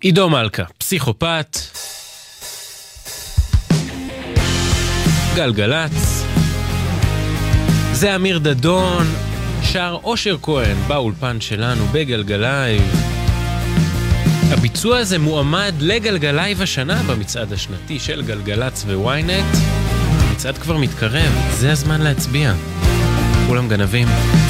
עידו מלכה, פסיכופת, גלגלץ, זה אמיר דדון, שר אושר כהן באולפן שלנו בגלגלייב. הביצוע הזה מועמד לגלגלייב השנה במצעד השנתי של גלגלץ וויינט. המצעד כבר מתקרב, זה הזמן להצביע. כולם גנבים.